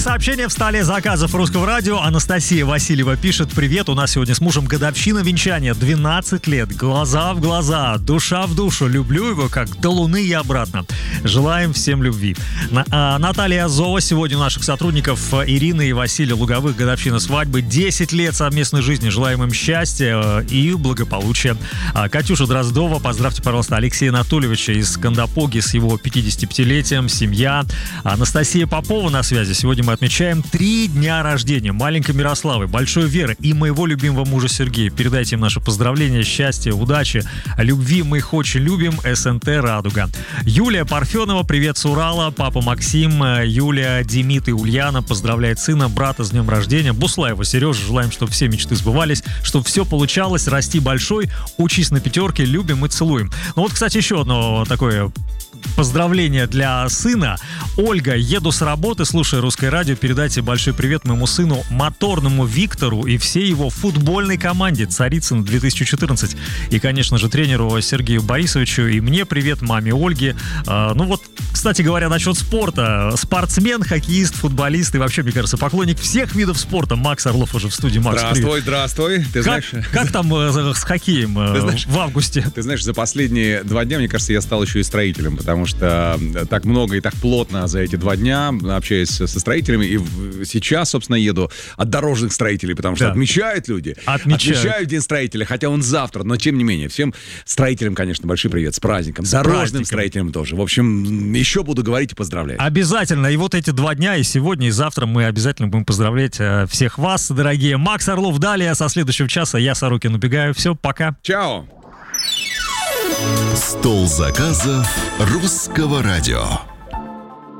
сообщения в столе заказов Русского радио. Анастасия Васильева пишет: привет, у нас сегодня с мужем годовщина венчания, 12 лет, глаза в глаза, душа в душу, люблю его как до луны и обратно. Желаем всем любви. Наталья Азова сегодня у наших сотрудников Ирины и Василия Луговых годовщина свадьбы, 10 лет совместной жизни, желаем им счастья и благополучия. Катюша Дроздова, поздравьте, пожалуйста, Алексея Анатольевича из Кандапоги с его 55-летием, семья. Анастасия Попова на связи. Сегодня мы отмечаем 3 дня рождения маленькой Мирославы, большой Веры и моего любимого мужа Сергея. Передайте им наши поздравления, счастья, удачи, любви. Мы их очень любим. СНТ «Радуга». Юлия Парфенова, привет с Урала. Папа Максим, Юлия, Демид и Ульяна поздравляет сына, брата с днем рождения. Буслаева Сережа, желаем, чтобы все мечты сбывались, чтобы все получалось. Расти большой, учись на 5, любим и целуем. Ну вот, кстати, еще одно такое поздравление для сына. Ольга, еду с работы, слушая Русское радио, передайте большой привет моему сыну Моторному Виктору и всей его футбольной команде Царицын 2014. И, конечно же, тренеру Сергею Борисовичу. И мне привет, маме Ольге. Ну вот, кстати говоря, насчет спорта. Спортсмен, хоккеист, футболист и вообще, мне кажется, поклонник всех видов спорта. Макс Орлов уже в студии. Макс, здравствуй. Ты знаешь... Как там с хоккеем в августе? Ты знаешь, за последние 2 дня, мне кажется, я стал еще и строителем, потому что так много и так плотно за эти 2 дня общаюсь со строителями, и сейчас, собственно, еду от дорожных строителей, потому что отмечают люди. Отмечают День строителя, хотя он завтра, но тем не менее. Всем строителям, конечно, большой привет, с праздником. Дорожным строителям тоже. В общем, еще буду говорить и поздравлять. Обязательно. И вот эти 2 дня, и сегодня, и завтра мы обязательно будем поздравлять всех вас, дорогие. Макс Орлов далее, со следующего часа я, Сорокин, убегаю. Все, пока. Чао. Стол заказов Русского радио.